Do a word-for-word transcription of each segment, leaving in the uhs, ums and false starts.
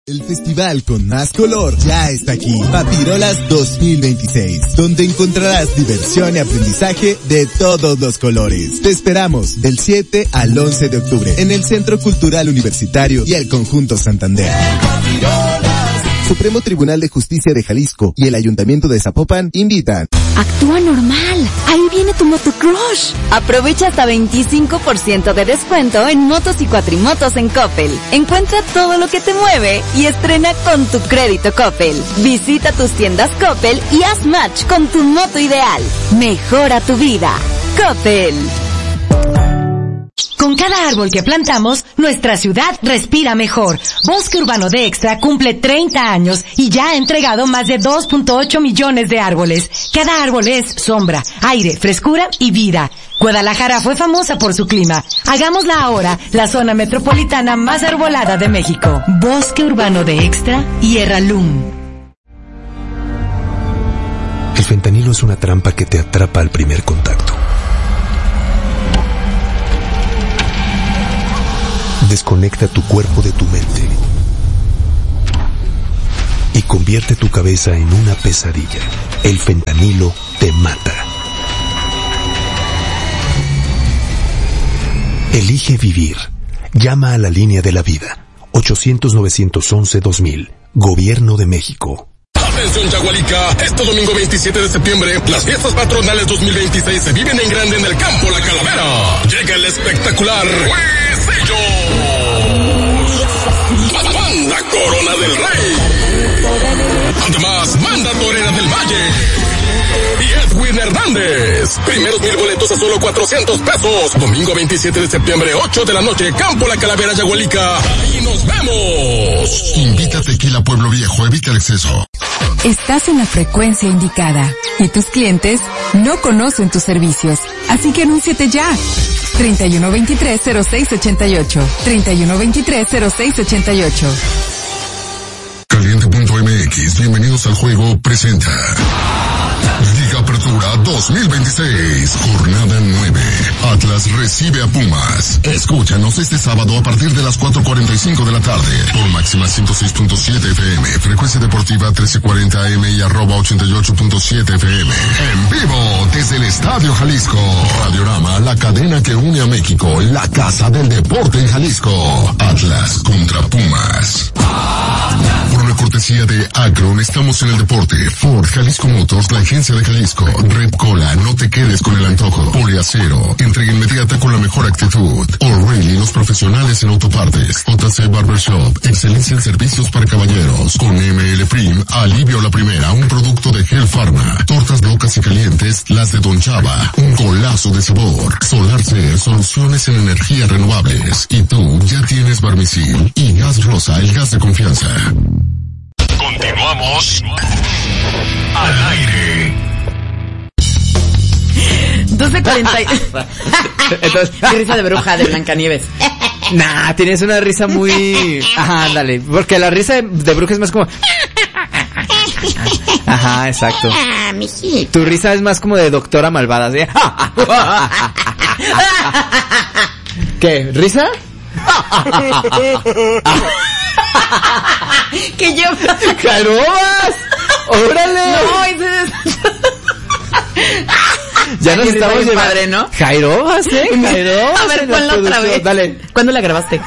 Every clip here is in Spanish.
El festival con más color ya está aquí. Papirolas dos mil veintiséis, donde encontrarás diversión y aprendizaje de todos los colores. Te esperamos del siete al once de octubre en el Centro Cultural Universitario y el Conjunto Santander. Supremo Tribunal de Justicia de Jalisco y el Ayuntamiento de Zapopan invitan. Actúa normal. Ahí viene tu motocrush. Aprovecha hasta veinticinco por ciento de descuento en motos y cuatrimotos en Coppel. Encuentra todo lo que te mueve y estrena con tu crédito Coppel. Visita tus tiendas Coppel y haz match con tu moto ideal. Mejora tu vida. Coppel. Con cada árbol que plantamos, nuestra ciudad respira mejor. Bosque Urbano de Extra cumple treinta años y ya ha entregado más de dos punto ocho millones de árboles. Cada árbol es sombra, aire, frescura y vida. Guadalajara fue famosa por su clima. Hagámosla ahora la zona metropolitana más arbolada de México. Bosque Urbano de Extra y Erralum. El fentanilo es una trampa que te atrapa al primer contacto. Desconecta tu cuerpo de tu mente y convierte tu cabeza en una pesadilla. El fentanilo te mata. Elige vivir. Llama a la línea de la vida. ochocientos, novecientos once, dos mil. Gobierno de México. Atención Yagualica, este domingo veintisiete de septiembre, las fiestas patronales dos mil veintiséis se viven en grande en el Campo La Calavera. Llega el espectacular Huesillos, Banda Corona del Rey, además Banda Torera del Valle y Edwin Hernández. Primeros mil boletos a solo cuatrocientos pesos. Domingo veintisiete de septiembre, ocho de la noche, Campo La Calavera, Yagualica. Ahí nos vemos. Invita Tequila Pueblo Viejo, evita el exceso. Estás en la frecuencia indicada y tus clientes no conocen tus servicios, así que anúnciate ya. treinta y uno veintitrés cero seis ochenta y ocho, treinta y uno veintitrés cero seis ochenta y ocho. Caliente punto m x, bienvenidos al juego, presenta Liga Apertura dos mil veintiséis, jornada nueve. Atlas recibe a Pumas. Escúchanos este sábado a partir de las cuatro cuarenta y cinco de la tarde por máxima ciento seis punto siete F M, frecuencia deportiva trece cuarenta A M y arroba ochenta y ocho punto siete F M. En vivo desde el Estadio Jalisco. Radiorama, la cadena que une a México, la casa del deporte en Jalisco. Atlas contra Pumas. Por una cortesía de Akron, estamos en el deporte. Ford, Jalisco Motors, la agencia de Jalisco. Red Cola, no te quedes con el antojo. Poliacero, entrega inmediata con la mejor actitud. O'Reilly, los profesionales en autopartes. J C Barbershop, excelencia en servicios para caballeros. Con M L Prim, alivio a la primera, un producto de Hell Pharma. Tortas locas y calientes, las de Don Chava, un golazo de sabor. Solarcer, soluciones en energías renovables. Y tú ya tienes Barmisil y Gas Rosa, el gas de confianza. Continuamos al aire. doce cuarenta. Entonces, qué risa de bruja de Blancanieves. Nah, tienes una risa muy... Ajá, ándale. Porque la risa de, de bruja es más como... Ajá, exacto. Ah, mijito. Tu risa es más como de doctora malvada, ¿sí? ¿Qué? ¿Risa? Que yo... ¡Carobas! ¡Órale! No, ese es... Ya nos estamos llevando, padre, ¿no? Jairobas, ¿eh? Jairobas. A ver, ponla otra vez. Dale. ¿Cuándo la grabaste?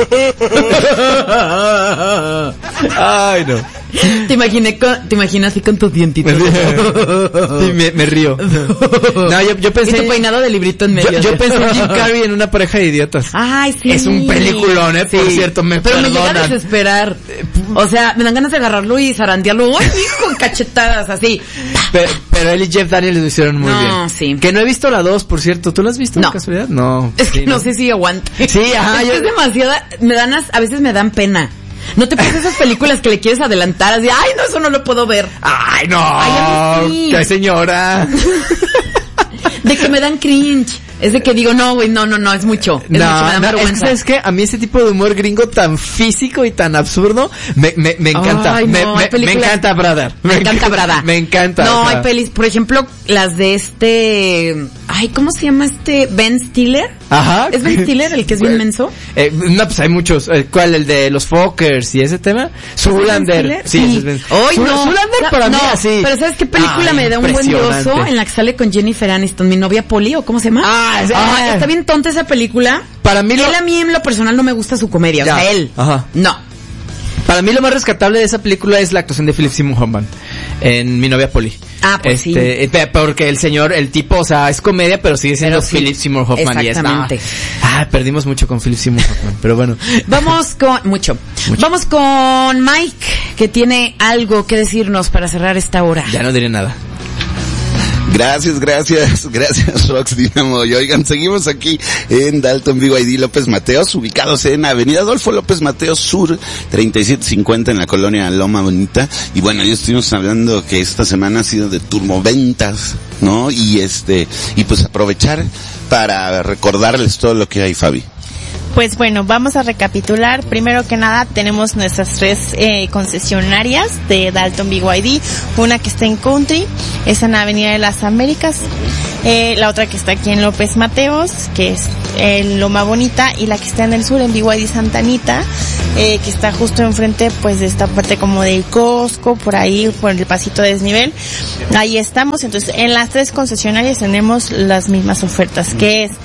Ay, no. Te imaginé con, te imaginas así con tus dientitos. Sí, me, me río. No, yo, yo pensé... Y tu peinado de librito en medio. Yo, yo pensé en Jim Carrey en Una pareja de idiotas. Ay, sí. Es un peliculón, ¿eh? Sí. Por cierto, me Pero perdonan. me llega a desesperar. O sea, me dan ganas de agarrarlo y zarandearlo. ¡Ay, con cachetadas así! Pero, pero él y Jeff Daniels lo hicieron muy no, bien. No, sí. Que no he visto la dos, por cierto. ¿Tú la has visto? No. ¿De casualidad? No. Es que sí, no, no sé si aguante. Sí, ajá. Es, yo... es demasiada... Me dan... A veces me dan pena. No te pases esas películas que le quieres adelantar así, ay, no, eso no lo puedo ver. Ay, no. Ay, sí. ¡Qué señora! De que me dan cringe. Es de que digo, no, güey, no, no, no, es mucho. Es no, mucho, me da no, vergüenza. es que, ¿sabes qué? A mí ese tipo de humor gringo tan físico y tan absurdo me, me, me encanta. Ay, me, no, me, películas... me encanta, brother. Me, me encanta, brother. Me encanta. No, o sea... hay pelis, por ejemplo, las de este... Ay, ¿cómo se llama este? Ben Stiller. Ajá. ¿Es Ben Stiller el que es bien menso? Eh, no, pues hay muchos. Eh, ¿Cuál? El de los Fockers y ese tema. Zoolander. Sí, sí. ese es Ben. Hoy no. Zoolander para no, mí así. Pero ¿sabes qué película Ay, me da un buen impresionante. gozo? En la que sale con Jennifer Aniston, mi novia Polly, ¿o cómo se llama? Ah, sí. Ah, está bien tonta esa película. Para mí lo... Él a mí en lo personal no me gusta su comedia, Ya. o sea, él. Ajá. No. Para mí lo más rescatable de esa película es la actuación de Philip Seymour Hoffman en Mi novia Polly. Ah, pues este, sí. Eh, porque el señor, el tipo, o sea, es comedia, pero sigue siendo Pero sí, Philip Seymour Hoffman. exactamente. Y es, ah, ah, perdimos mucho con Philip Seymour Hoffman, pero bueno. Vamos con, mucho. Mucho. Vamos con Mike, que tiene algo que decirnos para cerrar esta hora. Ya no diré nada. Gracias, gracias, gracias Rox Dinamo. Y oigan, seguimos aquí en Dalton B Y D López Mateos, ubicados en Avenida Adolfo López Mateos Sur, treinta y siete cincuenta en la colonia Loma Bonita. Y bueno, ya estuvimos hablando que esta semana ha sido de turboventas, ¿no? Y este, y pues aprovechar para recordarles todo lo que hay, Fabi. Pues bueno, vamos a recapitular. Primero que nada, tenemos nuestras tres eh, concesionarias de Dalton B Y D. Una que está en Country, es en la Avenida de las Américas. Eh, la otra que está aquí en López Mateos, que es en Loma Bonita. Y la que está en el sur, en B Y D Santa Anita, eh, que está justo enfrente pues de esta parte como del Costco, por ahí, por el pasito de desnivel. Ahí estamos. Entonces, en las tres concesionarias tenemos las mismas ofertas, que es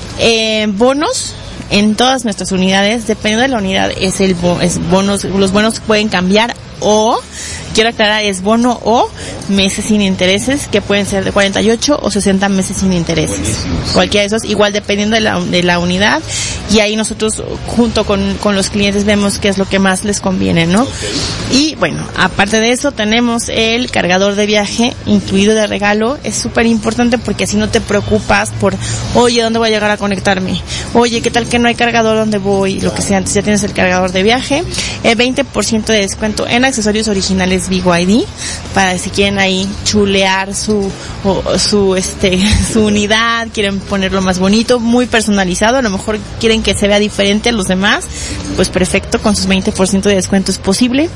eh, bonos en todas nuestras unidades. Dependiendo de la unidad, es el bo- es bonos, los bonos pueden cambiar, o quiero aclarar, es bono o meses sin intereses, que pueden ser de cuarenta y ocho o sesenta meses sin intereses. Buenísimos. Cualquiera de esos, igual dependiendo de la, de la unidad, y ahí nosotros junto con, con los clientes vemos qué es lo que más les conviene, ¿no? Okay. Y bueno, aparte de eso tenemos el cargador de viaje incluido de regalo. Es súper importante porque así no te preocupas por, oye, ¿dónde voy a llegar a conectarme? Oye, ¿qué tal que no hay cargador donde voy? Lo que sea, entonces ya tienes el cargador de viaje. El veinte por ciento de descuento en accesorios originales B Y D, para si quieren ahí chulear su o, su este su unidad, quieren ponerlo más bonito, muy personalizado, a lo mejor quieren que se vea diferente a los demás, pues perfecto, con sus veinte por ciento de descuento es posible.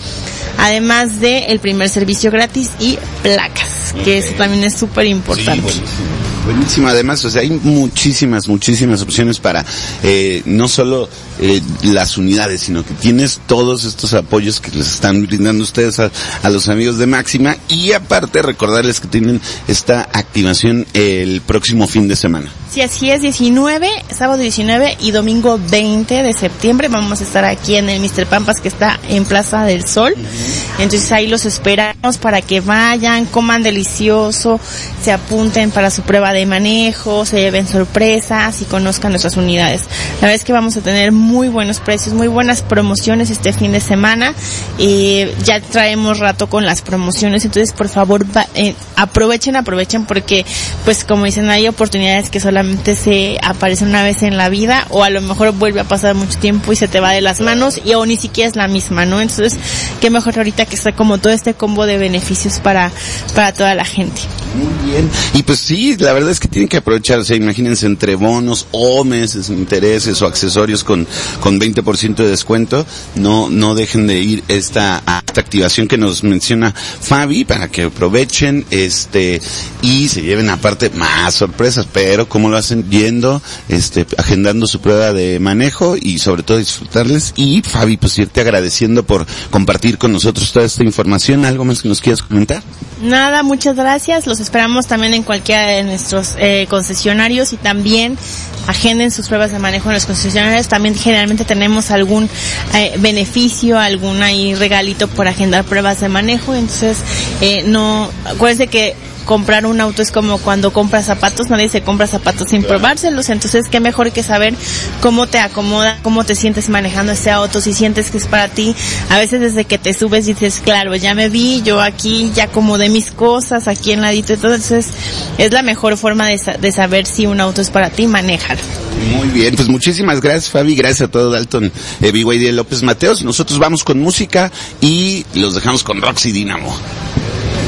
Además de el primer servicio gratis y placas, que eso también es súper importante. Sí, buenísimo, además, o sea, hay muchísimas, muchísimas opciones para, eh, no solo, eh, las unidades, sino que tienes todos estos apoyos que les están brindando ustedes a, a los amigos de Máxima, y aparte recordarles que tienen esta activación el próximo fin de semana. Sí, así es, diecinueve, sábado diecinueve y domingo veinte de septiembre vamos a estar aquí en el mister Pampas, que está en Plaza del Sol. Entonces ahí los esperamos para que vayan, coman delicioso, se apunten para su prueba de manejo, se lleven sorpresas y conozcan nuestras unidades. La verdad es que vamos a tener muy buenos precios, muy buenas promociones este fin de semana. Eh, ya traemos rato con las promociones, entonces por favor va, eh, aprovechen, aprovechen porque pues como dicen, hay oportunidades que solamente se aparecen una vez en la vida, o a lo mejor vuelve a pasar mucho tiempo y se te va de las manos, y o ni siquiera es la misma, ¿no? Entonces, qué mejor ahorita que está como todo este combo de beneficios para para toda la gente. Muy bien. Y pues sí, la verdad es que tienen que aprovechar, o sea, imagínense, entre bonos o meses, intereses o accesorios con con veinte por ciento de descuento, no no dejen de ir esta, a esta activación que nos menciona Fabi, para que aprovechen este y se lleven aparte más sorpresas, pero como lo hacen yendo, este, agendando su prueba de manejo y sobre todo disfrutarles. Y Fabi, pues irte agradeciendo por compartir con nosotros toda esta información. ¿Algo más que nos quieras comentar? Nada, muchas gracias. Los esperamos también en cualquiera de nuestros eh, concesionarios, y también agenden sus pruebas de manejo en los concesionarios. También generalmente tenemos algún eh, beneficio, algún ahí regalito por agendar pruebas de manejo. Entonces, eh, no, acuérdense que comprar un auto es como cuando compras zapatos, nadie se compra zapatos sin probárselos, entonces qué mejor que saber cómo te acomoda, cómo te sientes manejando este auto, si sientes que es para ti. A veces desde que te subes dices, claro, ya me vi, yo aquí ya acomodé mis cosas, aquí en ladito, entonces es la mejor forma de, de saber si un auto es para ti, manéjalo. Muy bien, pues muchísimas gracias, Fabi, gracias a todo Dalton eh, B Y D López Mateos. Nosotros vamos con música y los dejamos con Roxy Dinamo.